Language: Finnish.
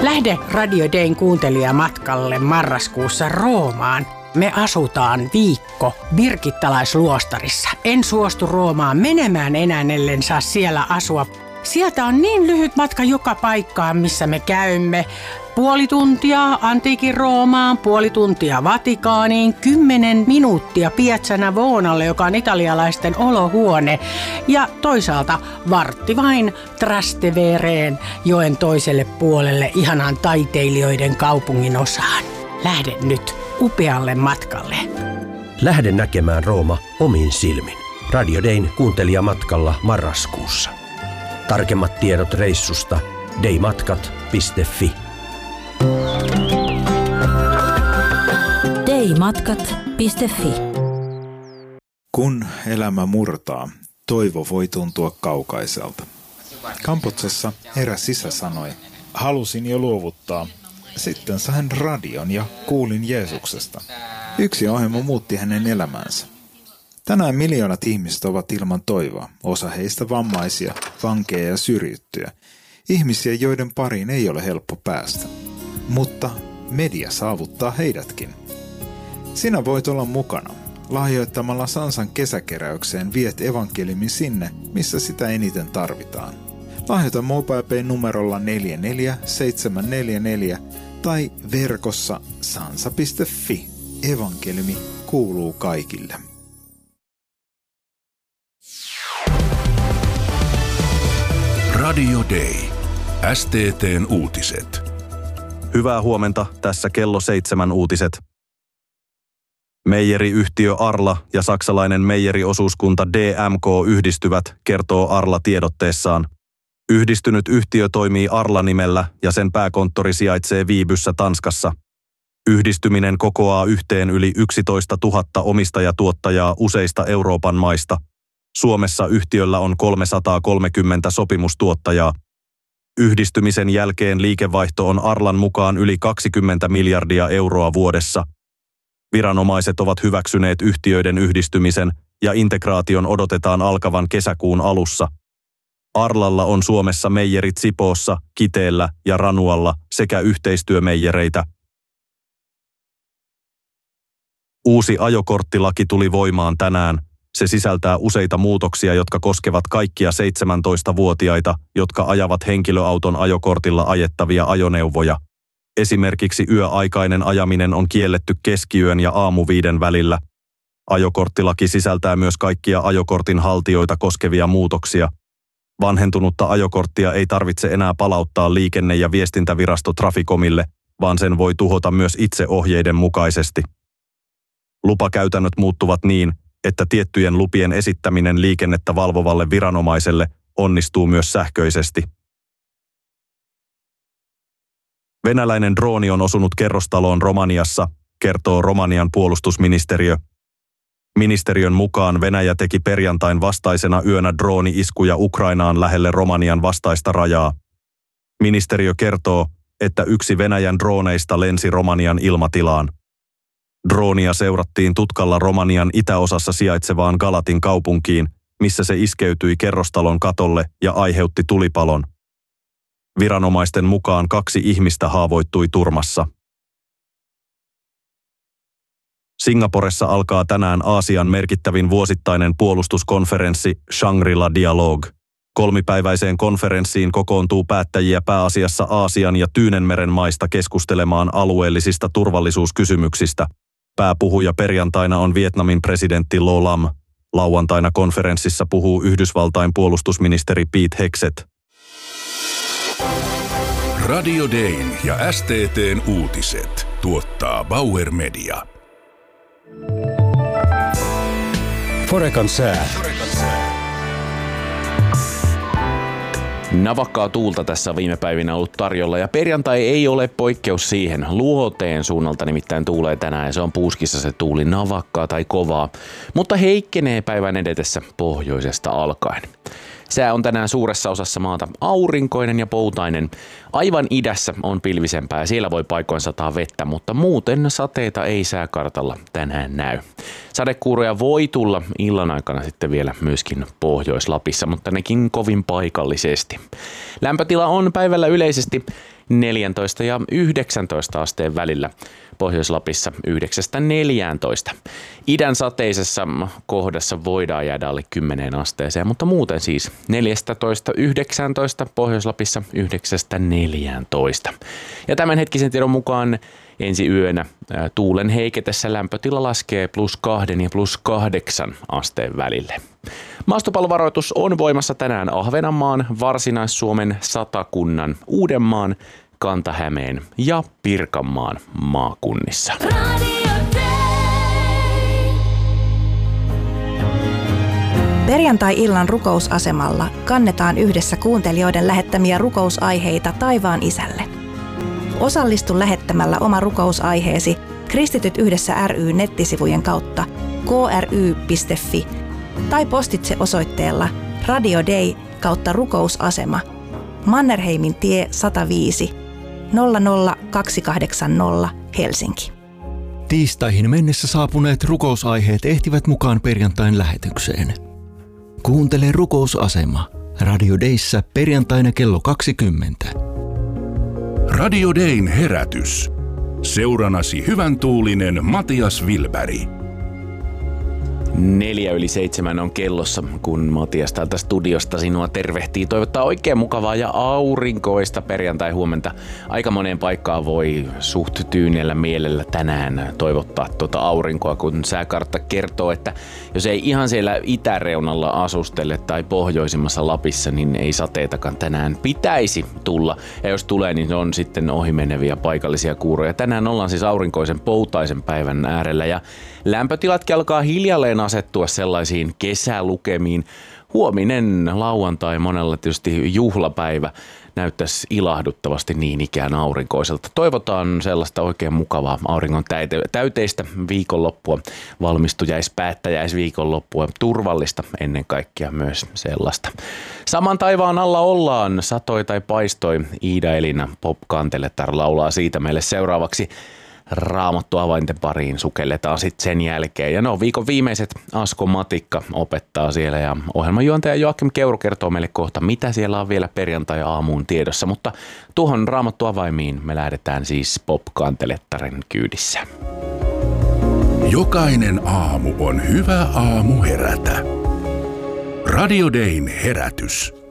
Lähde Radio Dayn kuuntelijamatkalle marraskuussa Roomaan. Me asutaan viikko birgittalaisluostarissa. En suostu Roomaan menemään enää, ellen saa siellä asua. Sieltä on niin lyhyt matka joka paikkaan, missä me käymme. 0,5 tuntia antiikin Roomaan, 0,5 tuntia Vatikaaniin, 10 minuuttia Piazza Navonalle, joka on italialaisten olohuone. Ja toisaalta vartti vain Trastevereen, joen toiselle puolelle, ihanan taiteilijoiden kaupungin osaan. Lähde nyt upealle matkalle. Lähde näkemään Rooma omin silmin. Radio Dayn kuuntelijamatkalla marraskuussa. Tarkemmat tiedot reissusta daymatkat.fi. daymatkat.fi. Kun elämä murtaa, toivo voi tuntua kaukaiselta. Kambodsassa eräs isä sanoi, halusin jo luovuttaa. Sitten sain radion ja kuulin Jeesuksesta. Yksi ohjelma muutti hänen elämänsä. Tänään miljoonat ihmiset ovat ilman toivoa, osa heistä vammaisia, vankeja ja syrjittyjä. Ihmisiä, joiden pariin ei ole helppo päästä. Mutta media saavuttaa heidätkin. Sinä voit olla mukana. Lahjoittamalla Sansan kesäkeräykseen viet evankeliumin sinne, missä sitä eniten tarvitaan. Lahjoita MobilePay numerolla 44744 tai verkossa sansa.fi. Evankeliumi kuuluu kaikille. Radio Day. STT:n uutiset. Hyvää huomenta, tässä kello 7 uutiset. Meijeriyhtiö Arla ja saksalainen meijeriosuuskunta DMK yhdistyvät, kertoo Arla tiedotteessaan. Yhdistynyt yhtiö toimii Arla-nimellä ja sen pääkonttori sijaitsee Viibyssä, Tanskassa. Yhdistyminen kokoaa yhteen yli 11 000 omistajatuottajaa useista Euroopan maista. Suomessa yhtiöllä on 330 sopimustuottajaa. Yhdistymisen jälkeen liikevaihto on Arlan mukaan yli 20 miljardia euroa vuodessa. Viranomaiset ovat hyväksyneet yhtiöiden yhdistymisen ja integraation odotetaan alkavan kesäkuun alussa. Arlalla on Suomessa meijerit Sipoossa, Kiteellä ja Ranualla sekä yhteistyömeijereitä. Uusi ajokorttilaki tuli voimaan tänään. Se sisältää useita muutoksia, jotka koskevat kaikkia 17-vuotiaita, jotka ajavat henkilöauton ajokortilla ajettavia ajoneuvoja. Esimerkiksi yöaikainen ajaminen on kielletty keskiyön ja aamu-5 välillä. Ajokorttilaki sisältää myös kaikkia ajokortin haltijoita koskevia muutoksia. Vanhentunutta ajokorttia ei tarvitse enää palauttaa liikenne- ja viestintävirasto Traficomille, vaan sen voi tuhota myös itse ohjeiden mukaisesti. Lupakäytännöt muuttuvat niin, että tiettyjen lupien esittäminen liikennettä valvovalle viranomaiselle onnistuu myös sähköisesti. Venäläinen drooni on osunut kerrostaloon Romaniassa, kertoo Romanian puolustusministeriö. Ministeriön mukaan Venäjä teki perjantain vastaisena yönä drooni-iskuja Ukrainaan lähelle Romanian vastaista rajaa. Ministeriö kertoo, että yksi Venäjän drooneista lensi Romanian ilmatilaan. Droonia seurattiin tutkalla Romanian itäosassa sijaitsevaan Galatin kaupunkiin, missä se iskeytyi kerrostalon katolle ja aiheutti tulipalon. Viranomaisten mukaan 2 ihmistä haavoittui turmassa. Singaporessa alkaa tänään Aasian merkittävin vuosittainen puolustuskonferenssi Shangri-La Dialogue. 3-päiväiseen konferenssiin kokoontuu päättäjiä pääasiassa Aasian ja Tyynenmeren maista keskustelemaan alueellisista turvallisuuskysymyksistä. Pääpuhuja perjantaina on Vietnamin presidentti Lo Lam. Lauantaina konferenssissa puhuu Yhdysvaltain puolustusministeri Pete Hegseth. Radio Dayn ja STT:n uutiset tuottaa Bauer Media. Forekan sää. Navakkaa tuulta tässä on viime päivinä ollut tarjolla ja perjantai ei ole poikkeus siihen. Luoteen suunnalta nimittäin tuulee tänään ja se on puuskissa se tuuli navakkaa tai kovaa, mutta heikkenee päivän edetessä pohjoisesta alkaen. Sää on tänään suuressa osassa maata aurinkoinen ja poutainen. Aivan idässä on pilvisempää ja siellä voi paikoin sataa vettä, mutta muuten sateita ei sääkartalla tänään näy. Sadekuuroja voi tulla illan aikana sitten vielä myöskin Pohjois-Lapissa, mutta nekin kovin paikallisesti. Lämpötila on päivällä yleisesti 14 ja 19 asteen välillä. Pohjois-Lapissa 9-14. Idän sateisessa kohdassa voidaan jäädä alle 10 asteeseen, mutta muuten siis 14-19, Pohjois-Lapissa 9-14. Ja tämänhetkisen tiedon mukaan ensi yönä tuulen heiketessä lämpötila laskee +2 ja +8 asteen välille. Maastopallovaroitus on voimassa tänään Ahvenanmaan, Varsinais-Suomen, Satakunnan, Uudenmaan, Kanta-Hämeen ja Pirkanmaan maakunnissa. Perjantai-illan rukousasemalla kannetaan yhdessä kuuntelijoiden lähettämiä rukousaiheita taivaan isälle. Osallistu lähettämällä oma rukousaiheesi Kristityt yhdessä ry nettisivujen kautta kry.fi tai postitse osoitteella Radio Day /rukousasema Mannerheimin tie 105 00280 Helsinki. Tiistaihin mennessä saapuneet rukousaiheet ehtivät mukaan perjantain lähetykseen. Kuuntele rukousasema Radio Dayssä perjantaina kello 20. Radio Dayn herätys. Seuranasi hyvän tuulinen Matias Wilberg. 6:04 on kellossa, kun Matias täältä studiosta sinua tervehtii. Toivottaa oikein mukavaa ja aurinkoista perjantai-huomenta. Aika moneen paikkaan voi suht tyynellä mielellä tänään toivottaa aurinkoa, kun sääkartta kertoo, että jos ei ihan siellä itäreunalla asustele tai pohjoisimmassa Lapissa, niin ei sateitakaan tänään pitäisi tulla. Ja jos tulee, niin se on sitten ohimeneviä paikallisia kuuroja. Tänään ollaan siis aurinkoisen poutaisen päivän äärellä ja lämpötilatkin alkaa hiljalleen asettua sellaisiin kesälukemiin. Huominen lauantai monella tietysti juhlapäivä näyttäisi ilahduttavasti niin ikään aurinkoiselta. Toivotaan sellaista oikein mukavaa auringon täyteistä viikonloppua, valmistujaispäättäjäisviikonloppua, turvallista ennen kaikkea myös sellaista. Saman taivaan alla ollaan, satoi tai paistoi, Iida-Elina Pop-Kantelettar laulaa siitä meille seuraavaksi. Raamattu avainten pariin sukelletaan sitten sen jälkeen. Ja no, viikon viimeiset Asko Matikka opettaa siellä ja ohjelmanjuontaja Joakim Keuru kertoo meille kohta, mitä siellä on vielä perjantai-aamuun tiedossa. Mutta tuohon Raamattu avaimiin me lähdetään siis Pop-Kantelettaren kyydissä. Jokainen aamu on hyvä aamu herätä. Radio Dayn herätys.